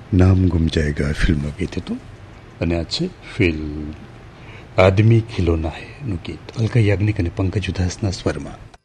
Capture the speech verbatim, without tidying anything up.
નામ ગુમ જાયગા ફિલ્મનું ગીત હતું. અને આ છે ફિલ્મ આદમી ખિલોના હૈ નું ગીત અલકા યાજ્ઞિક અને પંકજ ઉધાસના સ્વરમાં.